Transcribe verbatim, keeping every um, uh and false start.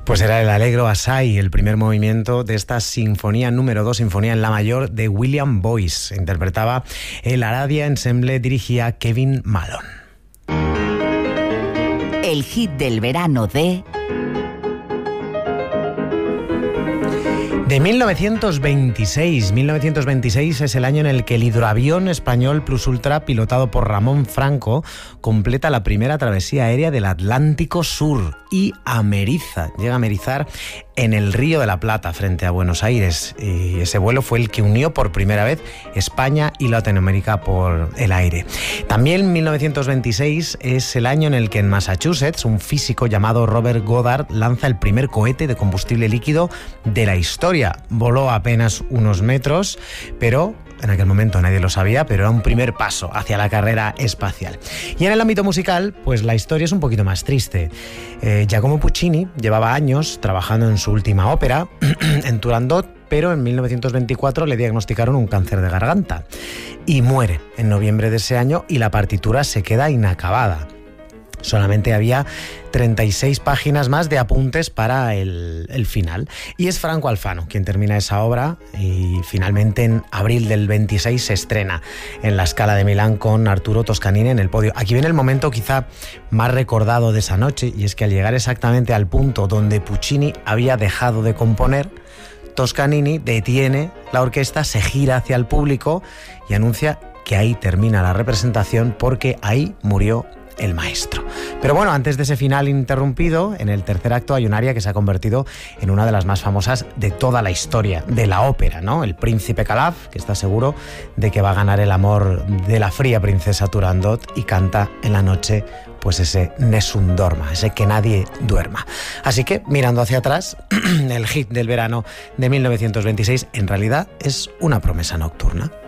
Pues era el Allegro assai, el primer movimiento de esta sinfonía número dos, sinfonía en la mayor de William Boyce. Interpretaba el Aradia Ensemble, dirigía Kevin Malone. El hit del verano de... De mil novecientos veintiséis. mil novecientos veintiséis es el año en el que el hidroavión español Plus Ultra, pilotado por Ramón Franco, completa la primera travesía aérea del Atlántico Sur y ameriza, llega a amerizar en el Río de la Plata, frente a Buenos Aires. Y ese vuelo fue el que unió por primera vez España y Latinoamérica por el aire. También mil novecientos veintiséis es el año en el que en Massachusetts un físico llamado Robert Goddard lanza el primer cohete de combustible líquido de la historia. Voló apenas unos metros, pero en aquel momento nadie lo sabía, pero era un primer paso hacia la carrera espacial. Y en el ámbito musical, pues la historia es un poquito más triste. Eh, Giacomo Puccini llevaba años trabajando en su última ópera, en Turandot, pero en mil novecientos veinticuatro le diagnosticaron un cáncer de garganta y muere en noviembre de ese año y la partitura se queda inacabada. Solamente había treinta y seis páginas más de apuntes para el, el final. Y es Franco Alfano quien termina esa obra y finalmente en abril del veintiséis se estrena en la Scala de Milán con Arturo Toscanini en el podio. Aquí viene el momento quizá más recordado de esa noche, y es que al llegar exactamente al punto donde Puccini había dejado de componer, Toscanini detiene la orquesta, se gira hacia el público y anuncia que ahí termina la representación porque ahí murió el maestro. Pero bueno, antes de ese final interrumpido, en el tercer acto hay un aria que se ha convertido en una de las más famosas de toda la historia de la ópera, ¿no? El príncipe Calaf, que está seguro de que va a ganar el amor de la fría princesa Turandot, y canta en la noche pues ese Nessun Dorma, ese que nadie duerma. Así que, mirando hacia atrás, el hit del verano de mil novecientos veintiséis en realidad es una promesa nocturna.